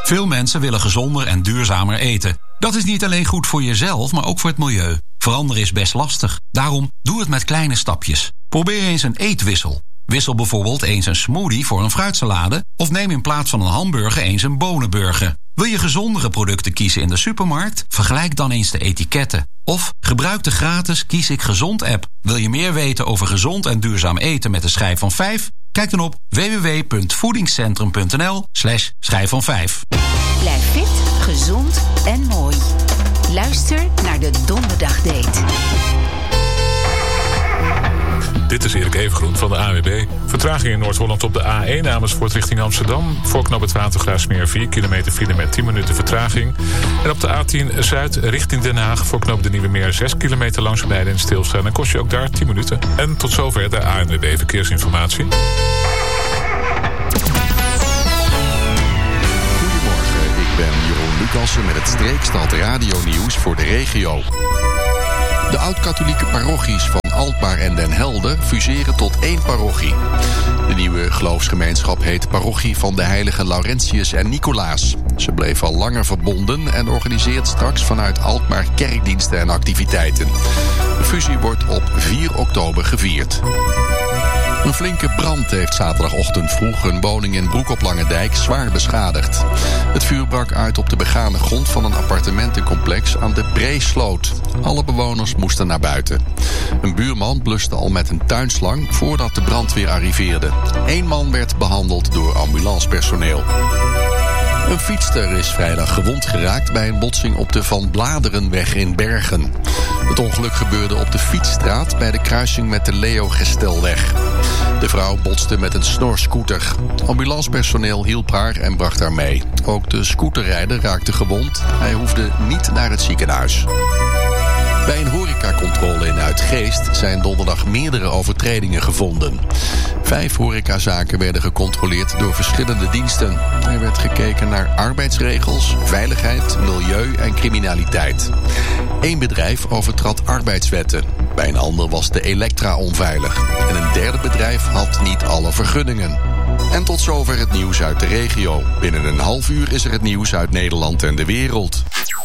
Veel mensen willen gezonder en duurzamer eten. Dat is niet alleen goed voor jezelf, maar ook voor het milieu. Veranderen is best lastig. Daarom doe het met kleine stapjes. Probeer eens een eetwissel. Wissel bijvoorbeeld eens een smoothie voor een fruitsalade, of neem in plaats van een hamburger eens een bonenburger. Wil je gezondere producten kiezen in de supermarkt? Vergelijk dan eens de etiketten. Of gebruik de gratis Kies ik Gezond app. Wil je meer weten over gezond en duurzaam eten met de schijf van 5? Kijk dan op www.voedingscentrum.nl/schijf van 5. Blijf fit, gezond en mooi. Luister naar de Donderdagdate. Dit is Erik Evengroen van de ANWB. Vertraging in Noord-Holland op de A1 Amersfoort richting Amsterdam. Voor knoop het Watergraafsmeer 4 kilometer file met 10 minuten vertraging. En op de A10 Zuid richting Den Haag voor knoop de Nieuwe Meer 6 kilometer langzaam rijden en stilstaan. En kost je ook daar 10 minuten. En tot zover de ANWB Verkeersinformatie. Goedemorgen, ik ben Jeroen Lucassen met het Streekstad Radio Nieuws voor de regio. De oud-katholieke parochies van Alkmaar en Den Helder fuseren tot één parochie. De nieuwe geloofsgemeenschap heet Parochie van de Heiligen Laurentius en Nicolaas. Ze bleef al langer verbonden en organiseert straks vanuit Alkmaar kerkdiensten en activiteiten. De fusie wordt op 4 oktober gevierd. Een flinke brand heeft zaterdagochtend vroeg een woning in Broek op Langendijk zwaar beschadigd. Het vuur brak uit op de begane grond van een appartementencomplex aan de Breesloot. Alle bewoners moesten naar buiten. Een buurman bluste al met een tuinslang voordat de brandweer arriveerde. 1 man werd behandeld door ambulancepersoneel. Een fietster is vrijdag gewond geraakt bij een botsing op de Van Bladerenweg in Bergen. Het ongeluk gebeurde op de Fietsstraat bij de kruising met de Leo Gestelweg. De vrouw botste met een snorscooter. Ambulancepersoneel hielp haar en bracht haar mee. Ook de scooterrijder raakte gewond. Hij hoefde niet naar het ziekenhuis. Bij een horecacontrole in Uitgeest zijn donderdag meerdere overtredingen gevonden. 5 horecazaken werden gecontroleerd door verschillende diensten. Er werd gekeken naar arbeidsregels, veiligheid, milieu en criminaliteit. 1 bedrijf overtrad arbeidswetten. Bij een ander was de elektra onveilig. En een derde bedrijf had niet alle vergunningen. En tot zover het nieuws uit de regio. Binnen een half uur is er het nieuws uit Nederland en de wereld.